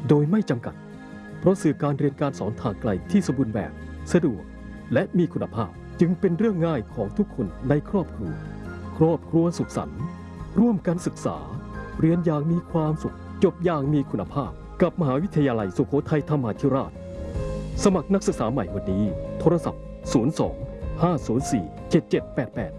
โดยไม่จำกัดเพราะสื่อการเรียนการสอนทางไกลที่สมบูรณ์แบบสะดวกและมีคุณภาพจึงเป็นเรื่องง่ายของทุกคนในครอบครัวสุขสันต์ร่วมกันศึกษาเรียนอย่างมีความสุขจบอย่างมีคุณภาพกับมหาวิทยาลัยสุโขทัยธรรมาธิราชสมัครนักศึกษาใหม่วันนี้โทรศัพท์02-504-7788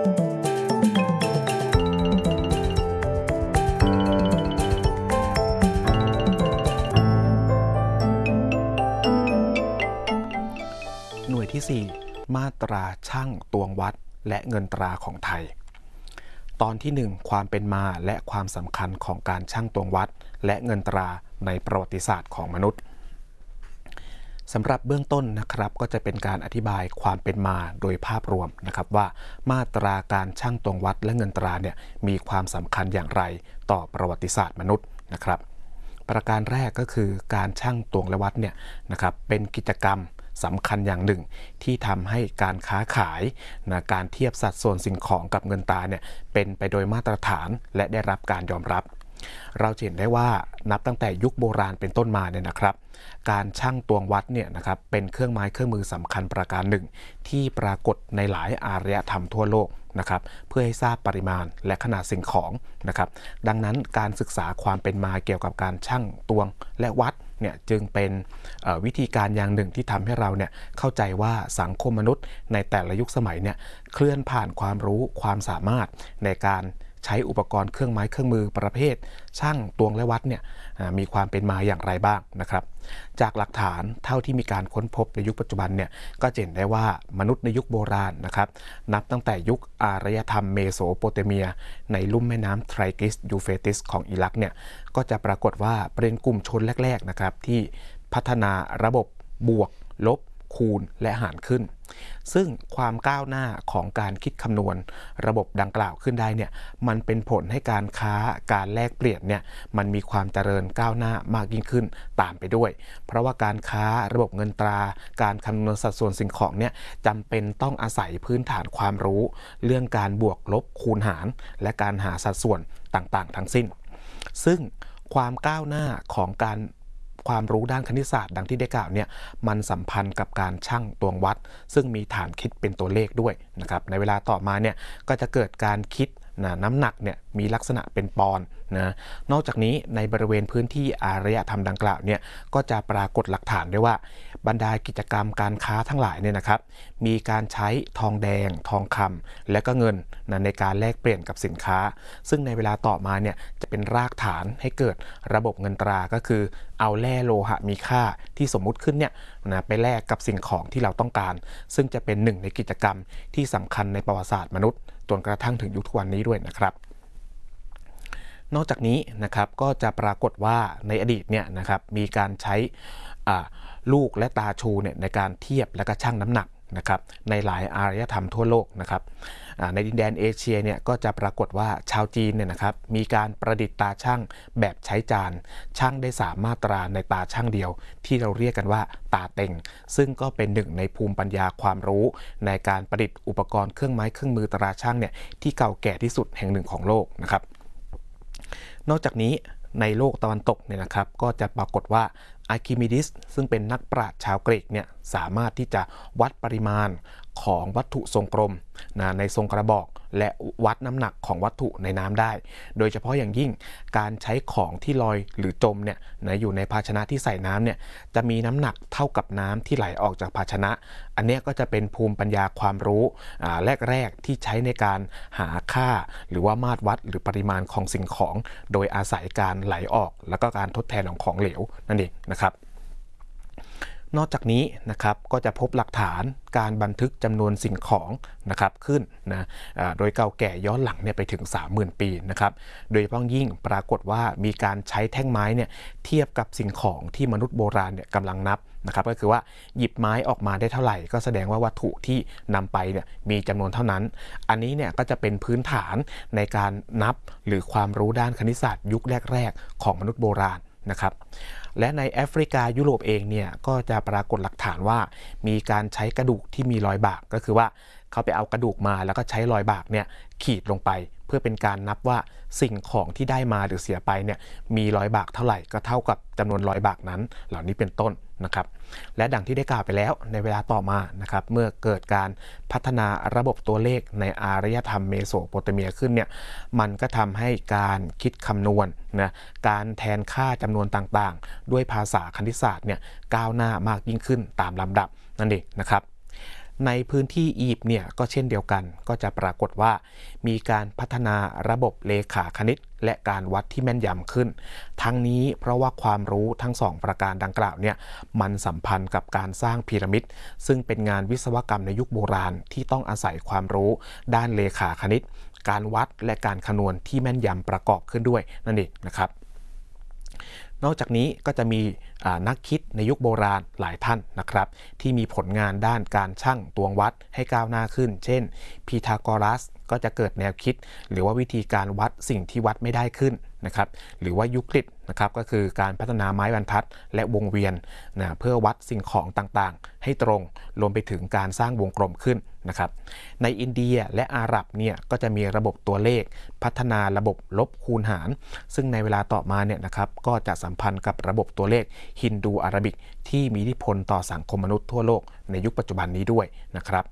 หน่วยที่ 4 มาตราช่างตวงวัดและเงินตราของไทยตอนที่ 1 ความเป็นมาและความสำคัญของการช่างตวงวัดและเงินตราในประวัติศาสตร์ของมนุษย์สำหรับเบื้องต้นนะครับก็จะเป็นการอธิบายความเป็นมาโดยภาพรวมนะครับว่ามาตราการช่างตวงวัดและเงินตราเนี่ยมีความสำคัญอย่างไรต่อประวัติศาสตร์มนุษย์นะครับประการแรกก็คือการช่างตวงและวัดเนี่ยนะครับเป็นกิจกรรมสำคัญอย่างหนึ่งที่ทำให้การค้าขายการเทียบสัดส่วนสิ่งของกับเงินตราเนี่ยเป็นไปโดยมาตรฐานและได้รับการยอมรับเราเห็นได้ว่านับตั้งแต่ยุคโบราณเป็นต้นมาเนี่ยนะครับการชั่งตวงวัดเนี่ยนะครับเป็นเครื่องไม้เครื่องมือสำคัญประการหนึ่งที่ปรากฏในหลายอารยธรรมทั่วโลกนะครับเพื่อให้ทราบปริมาณและขนาดสิ่งของนะครับดังนั้นการศึกษาความเป็นมาเกี่ยวกับการชั่งตวงและวัดเนี่ยจึงเป็นวิธีการอย่างหนึ่งที่ทำให้เราเนี่ยเข้าใจว่าสังคมมนุษย์ในแต่ละยุคสมัยเนี่ยเคลื่อนผ่านความรู้ความสามารถในการใช้อุปกรณ์เครื่องไม้เครื่องมือประเภทช่างตวงและวัดเนี่ยมีความเป็นมาอย่างไรบ้างนะครับจากหลักฐานเท่าที่มีการค้นพบในยุคปัจจุบันเนี่ยก็เห็นได้ว่ามนุษย์ในยุคโบราณนะครับนับตั้งแต่ยุคอารยธรรมเมโสโปเตเมียในลุ่มแม่น้ำไทรกิสยูเฟติสของอิรักเนี่ยก็จะปรากฏว่าเป็นกลุ่มชนแรกๆนะครับที่พัฒนาระบบบวกลบคูณและหารขึ้นซึ่งความก้าวหน้าของการคิดคำนวณระบบดังกล่าวขึ้นได้เนี่ยมันเป็นผลให้การค้าการแลกเปลี่ยนเนี่ยมันมีความเจริญก้าวหน้ามากยิ่งขึ้นตามไปด้วยเพราะว่าการค้าระบบเงินตราการคำนวณสัดส่วนสิ่งของเนี่ยจำเป็นต้องอาศัยพื้นฐานความรู้เรื่องการบวกลบคูณหารและการหาสัดส่วนต่างๆทั้งสิ้นซึ่งความก้าวหน้าของความรู้ด้านคณิตศาสตร์ดังที่ได้กล่าวเนี่ยมันสัมพันธ์กับการชั่งตวงวัดซึ่งมีฐานคิดเป็นตัวเลขด้วยนะครับในเวลาต่อมาเนี่ยก็จะเกิดการคิดน้ำหนักเนี่ยมีลักษณะเป็นปอนด์นะนอกจากนี้ในบริเวณพื้นที่อารยธรรมดังกล่าวเนี่ยก็จะปรากฏหลักฐานด้วยว่าบรรดากิจกรรมการค้าทั้งหลายเนี่ยนะครับมีการใช้ทองแดงทองคำและก็เงินในการแลกเปลี่ยนกับสินค้าซึ่งในเวลาต่อมาเนี่ยจะเป็นรากฐานให้เกิดระบบเงินตราก็คือเอาแร่โลหะมีค่าที่สมมุติขึ้นเนี่ยไปแลกกับสิ่งของที่เราต้องการซึ่งจะเป็นหนึ่งในกิจกรรมที่สำคัญในประวัติศาสตร์มนุษย์จนกระทั่งถึงยุคทุกวันนี้ด้วยนะครับนอกจากนี้นะครับก็จะปรากฏว่าในอดีตเนี่ยนะครับมีการใช้ลูกและตาชูเนี่ยในการเทียบและก็ชั่งน้ำหนักนะครับในหลายอารยธรรมทั่วโลกนะครับในดินแดนเอเชียเนี่ยก็จะปรากฏว่าชาวจีนเนี่ยนะครับมีการประดิษฐ์ตาชั่งแบบใช้จานชั่งได้3มาตราในตาชั่งเดียวที่เราเรียกกันว่าตาเต็งซึ่งก็เป็นหนึ่งในภูมิปัญญาความรู้ในการประดิษฐ์อุปกรณ์เครื่องไม้เครื่องมือตราชั่งเนี่ยที่เก่าแก่ที่สุดแห่งหนึ่งของโลกนะครับนอกจากนี้ในโลกตะวันตกเนี่ยนะครับก็จะปรากฏว่าอาร์คิมิดิสซึ่งเป็นนักปราชญ์ชาวกรีกเนี่ยสามารถที่จะวัดปริมาณของวัตถุทรงกลมในทรงกระบอกและวัดน้ำหนักของวัตถุในน้ำได้โดยเฉพาะอย่างยิ่งการใช้ของที่ลอยหรือจมเนี่ยอยู่ในภาชนะที่ใส่น้ำเนี่ยจะมีน้ำหนักเท่ากับน้ำที่ไหลออกจากภาชนะอันนี้ก็จะเป็นภูมิปัญญาความรู้แรกๆที่ใช้ในการหาค่าหรือว่ามาตรวัดหรือปริมาณของสิ่งของโดยอาศัยการไหลออกแล้วก็การทดแทนของเหลวนั่นเองนะครับนอกจากนี้นะครับก็จะพบหลักฐานการบันทึกจำนวนสิ่งของนะครับขึ้นโดยเก่าแก่ย้อนหลังเนี่ยไปถึง 30,000 ปีนะครับโดยเฉพาะยิ่งปรากฏว่ามีการใช้แท่งไม้เนี่ยเทียบกับสิ่งของที่มนุษย์โบราณเนี่ยกำลังนับนะครับก็คือว่าหยิบไม้ออกมาได้เท่าไหร่ก็แสดงว่าวัตถุที่นำไปเนี่ยมีจำนวนเท่านั้นอันนี้เนี่ยก็จะเป็นพื้นฐานในการนับหรือความรู้ด้านคณิตศาสตร์ยุคแรกๆของมนุษย์โบราณนะครับและในแอฟริกายุโรปเองเนี่ยก็จะปรากฏหลักฐานว่ามีการใช้กระดูกที่มีรอยบากก็คือว่าเขาไปเอากระดูกมาแล้วก็ใช้รอยบากเนี่ยขีดลงไปเพื่อเป็นการนับว่าสิ่งของที่ได้มาหรือเสียไปเนี่ยมีรอยบากเท่าไหร่ก็เท่ากับจำนวนรอยบากนั้นเหล่านี้เป็นต้นนะครับและดังที่ได้กล่าวไปแล้วในเวลาต่อมานะครับเมื่อเกิดการพัฒนาระบบตัวเลขในอารยธรรมเมโสโปเตเมียขึ้นเนี่ยมันก็ทำให้การคิดคำนวณนะการแทนค่าจำนวนต่างๆด้วยภาษาคณิตศาสตร์เนี่ยก้าวหน้ามากยิ่งขึ้นตามลำดับนั่นเองนะครับในพื้นที่อียิปต์เนี่ยก็เช่นเดียวกันก็จะปรากฏว่ามีการพัฒนาระบบเลขาคณิตและการวัดที่แม่นยำขึ้นทั้งนี้เพราะว่าความรู้ทั้งสองประการดังกล่าวเนี่ยมันสัมพันธ์กับการสร้างพีระมิดซึ่งเป็นงานวิศวกรรมในยุคโบราณที่ต้องอาศัยความรู้ด้านเลขาคณิตการวัดและการคำนวณที่แม่นยำประกอบขึ้นด้วยนั่นเองนะครับนอกจากนี้ก็จะมีนักคิดในยุคโบราณหลายท่านนะครับที่มีผลงานด้านการชั่งตวงวัดให้ก้าวหน้าขึ้นเช่นพีทาโกรัสก็จะเกิดแนวคิดหรือว่าวิธีการวัดสิ่งที่วัดไม่ได้ขึ้นนะครับหรือว่ายูคลิดนะครับก็คือการพัฒนาไม้บรรทัดและวงเวียนนะเพื่อวัดสิ่งของต่างๆให้ตรงรวมไปถึงการสร้างวงกลมขึ้นนะครับในอินเดียและอาหรับเนี่ยก็จะมีระบบตัวเลขพัฒนาระบบลบคูณหารซึ่งในเวลาต่อมาเนี่ยนะครับก็จะสัมพันธ์กับระบบตัวเลขฮินดูอาราบิกที่มีอิทธิพลต่อสังคมมนุษย์ทั่วโลกในยุคปัจจุบันนี้ด้วยนะครับ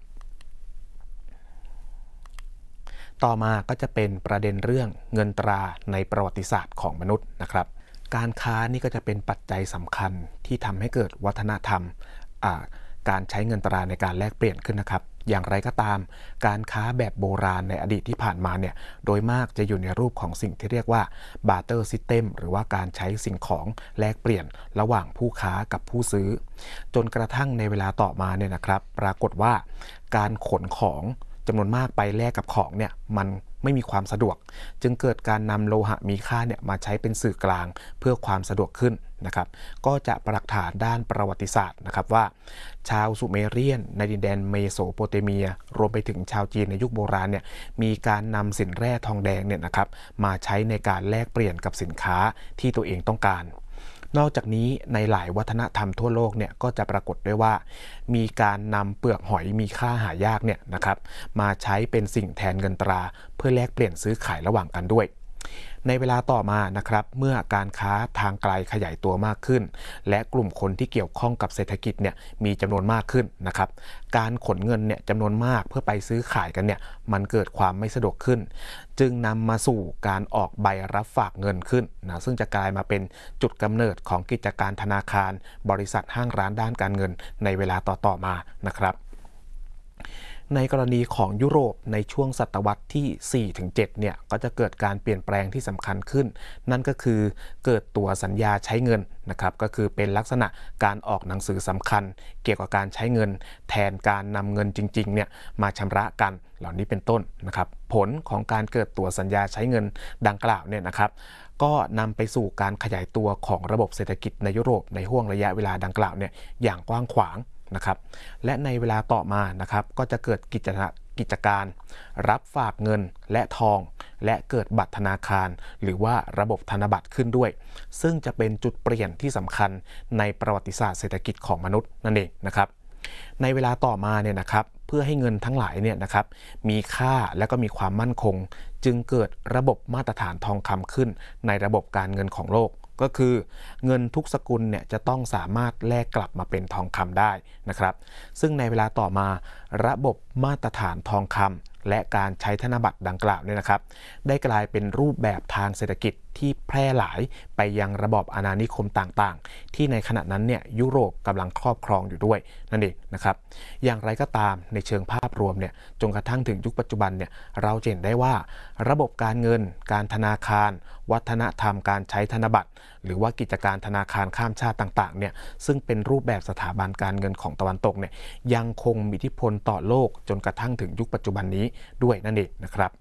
ต่อมาก็จะเป็นประเด็นเรื่องเงินตราในประวัติศาสตร์ของมนุษย์นะครับการค้านี่ก็จะเป็นปัจจัยสำคัญที่ทำให้เกิดวัฒนธรรมการใช้เงินตราในการแลกเปลี่ยนขึ้นนะครับอย่างไรก็ตามการค้าแบบโบราณในอดีตที่ผ่านมาเนี่ยโดยมากจะอยู่ในรูปของสิ่งที่เรียกว่า barter system หรือว่าการใช้สิ่งของแลกเปลี่ยนระหว่างผู้ค้ากับผู้ซื้อจนกระทั่งในเวลาต่อมาเนี่ยนะครับปรากฏว่าการขนของจำนวนมากไปแลกกับของเนี่ยมันไม่มีความสะดวกจึงเกิดการนำโลหะมีค่าเนี่ยมาใช้เป็นสื่อกลางเพื่อความสะดวกขึ้นนะครับก็จะปรักฐานด้านประวัติศาสตร์นะครับว่าชาวสุเมเรียนในดินแดนเมโสโปเตเมียรวมไปถึงชาวจีนในยุคโบราณเนี่ยมีการนำสินแร่ทองแดงเนี่ยนะครับมาใช้ในการแลกเปลี่ยนกับสินค้าที่ตัวเองต้องการนอกจากนี้ในหลายวัฒนธรรมทั่วโลกเนี่ยก็จะปรากฏด้วยว่ามีการนำเปลือกหอยมีค่าหายากเนี่ยนะครับมาใช้เป็นสิ่งแทนเงินตราเพื่อแลกเปลี่ยนซื้อขายระหว่างกันด้วยในเวลาต่อมานะครับเมื่อการค้าทางไกลขยายตัวมากขึ้นและกลุ่มคนที่เกี่ยวข้องกับเศรษฐกิจเนี่ยมีจำนวนมากขึ้นนะครับการขนเงินเนี่ยจำนวนมากเพื่อไปซื้อขายกันเนี่ยมันเกิดความไม่สะดวกขึ้นจึงนำมาสู่การออกใบรับฝากเงินขึ้นนะซึ่งจะกลายมาเป็นจุดกำเนิดของกิจการธนาคารบริษัทห้างร้านด้านการเงินในเวลาต่อมานะครับในกรณีของยุโรปในช่วงศตวรรษที่ 4-7 เนี่ยก็จะเกิดการเปลี่ยนแปลงที่สำคัญขึ้นนั่นก็คือเกิดตัวสัญญาใช้เงินนะครับก็คือเป็นลักษณะการออกหนังสือสำคัญเกี่ยวกับการใช้เงินแทนการนำเงินจริงๆเนี่ยมาชำระกันเหล่านี้เป็นต้นนะครับผลของการเกิดตัวสัญญาใช้เงินดังกล่าวเนี่ยนะครับก็นำไปสู่การขยายตัวของระบบเศรษฐกิจในยุโรปในห่วงระยะเวลาดังกล่าวเนี่ยอย่างกว้างขวางนะครับและในเวลาต่อมานะครับก็จะเกิดกิจการรับฝากเงินและทองและเกิดบัตรธนาคารหรือว่าระบบธนบัตรขึ้นด้วยซึ่งจะเป็นจุดเปลี่ยนที่สำคัญในประวัติศาสตร์เศรษฐกิจของมนุษย์นั่นเองนะครับในเวลาต่อมาเนี่ยนะครับเพื่อให้เงินทั้งหลายเนี่ยนะครับมีค่าและก็มีความมั่นคงจึงเกิดระบบมาตรฐานทองคำขึ้นในระบบการเงินของโลกก็คือเงินทุกสกุลเนี่ยจะต้องสามารถแลกกลับมาเป็นทองคำได้นะครับซึ่งในเวลาต่อมาระบบมาตรฐานทองคำและการใช้ธนบัตรดังกล่าวเนี่ยนะครับได้กลายเป็นรูปแบบทางเศรษฐกิจที่แพร่หลายไปยังระบอบอาณานิคมต่างๆที่ในขณะนั้นเนี่ยยุโรปกำลังครอบครองอยู่ด้วยนั่นเองนะครับอย่างไรก็ตามในเชิงภาพรวมเนี่ยจนกระทั่งถึงยุคปัจจุบันเนี่ยเราเห็นได้ว่าระบบการเงินการธนาคารวัฒนธรรมการใช้ธนบัตรหรือว่ากิจการธนาคารข้ามชาติต่างๆเนี่ยซึ่งเป็นรูปแบบสถาบันการเงินของตะวันตกเนี่ยยังคงมีอิทธิพลต่อโลกจนกระทั่งถึงยุคปัจจุบันนี้ด้วยนั่นเองนะครับ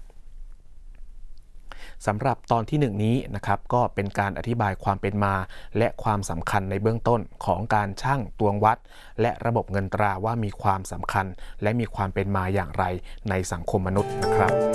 สำหรับตอนที่1นี้นะครับก็เป็นการอธิบายความเป็นมาและความสำคัญในเบื้องต้นของการชั่งตวงวัดและระบบเงินตราว่ามีความสำคัญและมีความเป็นมาอย่างไรในสังคมมนุษย์นะครับ